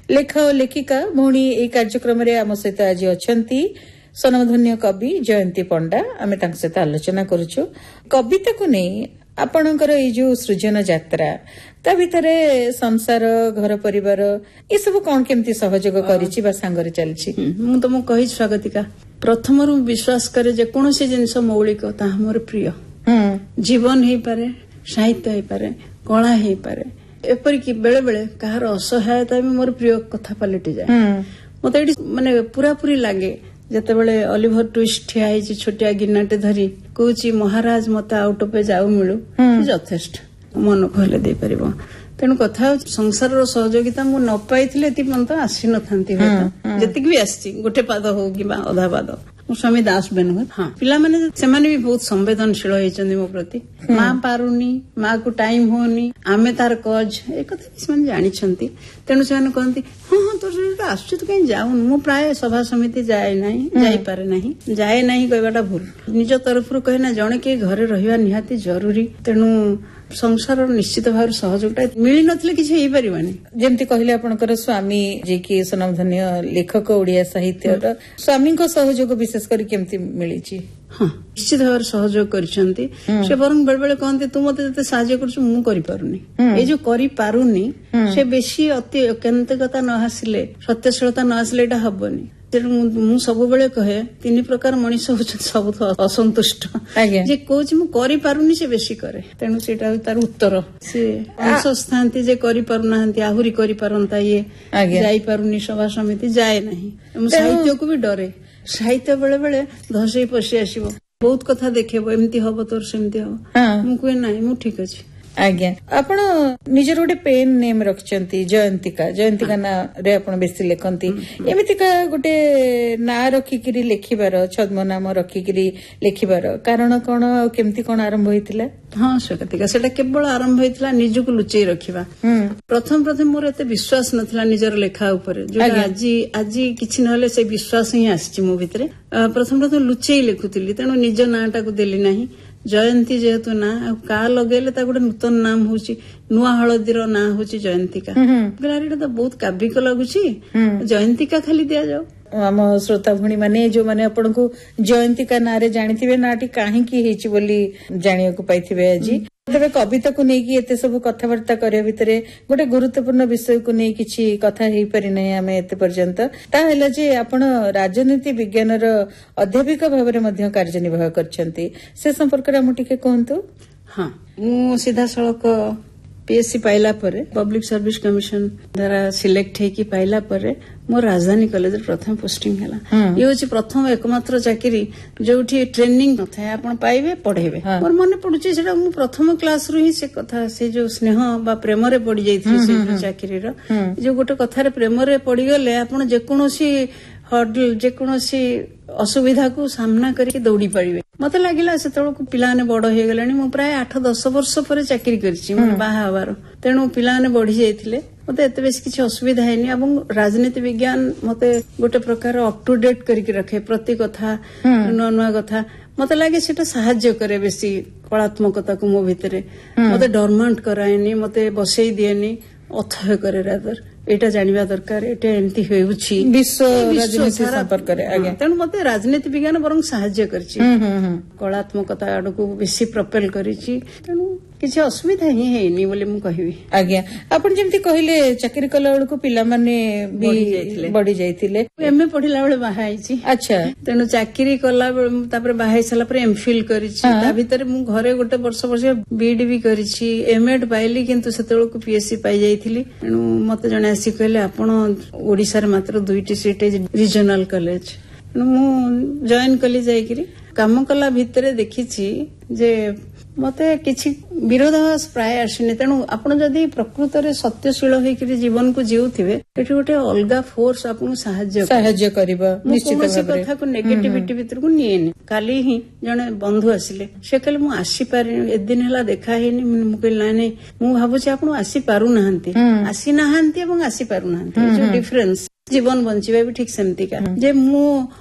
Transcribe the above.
लेख और लेखिका भौणी ए कार्यक्रम आम सहित आज अच्छी स्वनामधन्य कवि जयंती पंडा आम सहित आलोचना करुचु कविता को नहीं आपणकर ये जो सृजन यात्रा ता भितर संसार घर परिवार ये सब कौन केमती सहयोग करिछि बा सांगरे चलछि मु तुमको कहि स्वागतिका प्रथम रु विश्वास करे जे कोनोसी जिंस मौलिक ता हमर प्रिय जीवन हे पारे साहित्य हे पारे कला हे पारे एपरिक बेले बेले कहार असहायता भी मोर प्रिय कथा पलटि जाए मते एटी माने पूरा पूरी लागे जते बेले ऑलिवर ट्विस्ट ठिया है छोटिया गिन्नाटे धरी कहूची महाराज मत आउट पे जाऊ मिलू यथेष्ट मन कहले दे परिबो तेणु कथा संसार सहयोगिता मु न पाइथिले ती मन तो आसी न थांती होता जतिक भी आसी गोटे पाद हो कि अधा पाद मो स्वामी दास बेन हाँ पिला माने सेमाने भी बहुत संवेदनशील होइचंदी मो प्रति मां पारुनी मां को टाइम होनी आमे तार कज ए कथा सेमाने जानि छंती तेणु सेमाने कहंती हां तो आसु तो कहीं जाऊन मु प्राय सभा समिति जाए नहीं जाई पारे नहीं जाए नहीं कहबाटा भूल निज तरफ रु कहे ना जणे के घरे रहिबा निहाती जरूरी तेणु संसार निश्चित भाव सहयोगटा मिली नथिले किछि हेई परिबानी जेमती कहले आपनकर स्वामी जे कि स्वनामधन्य लेखक ओडिया साहित्य स्वामी को सहयोग विशेष कर केमती मिली छी हाँ निश्चित भाव सहयोग करिसंती से बरं बेले बेले कहंती तू मते जते सहाय्य करछु मु करि पारुनी ए जो करि पारुनी से बेसी अति केंतकता न हासिले सत्यशीलता न हासिले एटा हबनी मु सब बेले कहे तीन प्रकार मनीष होछन सब असंतुष्ट जे कोच मु करि पारुनी से बेसी करे तेणु सेटा तार उत्तर से अंश स्थांति जे करि पारुनांती आहुरी करि पारंता ये जाई पारुनी सभा समिति जाए नहीं साहित्य को भी डरे साहित्य बेले बेले धसई पशि आसीबो बहुत कथा देखेबो एमती हबो तोर सेमती हबो मु कहे नाही मु ठीक अछि आज्ञा आपण निजर गोटे पेन नेम रखचंती जयंतिका ना रे आपण बेसी लेखंती एमितिका गोटे ना रखिकिरी लेखिबार छद्म नाम रखिकिरी लेखिबार कारण कोन केमती कोन आरंभ होइतिला हाँ स्वागतिका सेटा केवल आरंभ होइतिला निजको लुचई रखिबा प्रथम मोर एते विश्वास नथिला निजर लेखा ऊपर जो आज किछि नहले से विश्वास ही आछि मो भितरे प्रथम लुचई लेखुतिली तेनो निज नाटा को देली नाही जयंती जेहेतु ना का लगेले ता गोटे नूतन नाम होची नुआ हळदीर ना होची जयंतिका गलारीटा तो बहुत काव्यिक लगुची जयंतिका खाली दिया जाओ आम श्रोता भणी माने जो माने आपण को जयंतिका नारे जानिथिबे नाटी काहे की हेची बोली जानिया को पाइथिबे आज तबे कविता को नेकी एते सब कथावार्ता करे भितरे गोटे गुरुत्वपूर्ण विषय को नै किछि कथा हेई परि नै आमे एते पर्यंत ता हैला जे आपण राजनीति विज्ञान रो अध्यापिका भाबरे मध्य कार्य निर्वाह करछंती से संपर्क रे हम टिके कहंतु हां मु सीधा सड़क पीएससी पाइला परे पब्लिक सर्विस कमिशन द्वारा सिलेक्ट हेकी पाइला परे मोर राजधानी कॉलेज प्रथम पोस्टिंग हैला ये होची प्रथम एकमात्र चाकरी जोठी ट्रेनिंग नथाय आपण पाइबे पढेबे मोर मने पडुची सेटा मु प्रथम क्लास रु ही से कथा से जो स्नेह बा प्रेम रे पडी जाईथि से चाकरी रो जो गोटे कथा रे प्रेम रे पडी गले आपण जे कोनोसी हर्डल जे कोनोसी असुविधा को सामना करके दौड़ी पड़िबे मते लागिला सेतळो को पिलाने बड़ हे गलेनी मु प्राय 8-10 वर्ष पर चाकरी करछि मन बाहा हवार तेणु पिलाने बढ़ी जाइथिले मते एते बेसी किछि असुविधा हैनी एवं राजनीति विज्ञान मते गोटे प्रकार अप टू डेट करके रखे प्रति कथा नुआ नुआ कथा मते लागे सेटा सहाय्य करे बेसी कलात्मकता को मो भितरे मते डरमांट करायनी मते बसई दिएनी अथय करे रादर एटा जानिबा दरकार एटा एंती होउछि विश्व राजनीति संपर्क रे आगे तेणु मते राजनीति विज्ञान बरং सहाय्य करछि कलात्मकता आडो को बेसी प्रपेल करिछि तेणु किछि असुविधा ही हेनी बोले मु कहिबी आज्ञा आपण जेमती कहिले चाकरी कला बेलको पिला माने बढ़ी जाइथिले एमए पढिला बेले बाहा आइछि अच्छा तेणु चाकरी कला तापर बाहा सला पर एमफिल करिछि ता भीतर मु घरे गोटे वर्ष बीडी भी करिछि एमएड पाइली किंतु सेतेळको पीएससी पाइ जाइथिली तेणु मते जने आसी कहले आपण ओडिसा रे मात्र 2टी सीट रीजनल कॉलेज मु जॉइन कली जाइकिरी काम कला भितरे देखिछि जे मते किछि विरोधाभास प्राय आसिने तेणु आपण जदि प्रकृत रे सत्यशील होइकिरी जीवन को जीउथिबे एठी गोटे अलगा फोर्स आपन सहाय्य करबा निश्चित भाबरे कथा को नेगेटिविटी भीतर को निएनी काली ही जने बंधु आसिले से कहले मु आसी पारि ए दिन हला देखा हेनी मु कहले नै मु भाबुछि आपण आसी पारु नाहंती आसी नाहंती एवं आसी पारु नाहंती जो डिफरेंस जीवन बंचिबा भी ठीक सेमती का जे मु